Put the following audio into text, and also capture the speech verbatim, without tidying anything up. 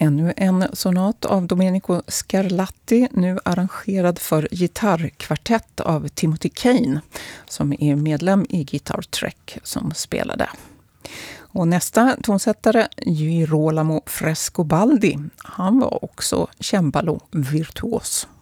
Ännu en sonat av Domenico Scarlatti, nu arrangerad för gitarrkvartett av Timothy Kane, som är medlem i Guitar Trek, som spelade. Och nästa tonsättare, Girolamo Frescobaldi, han var också cembalo-virtuos.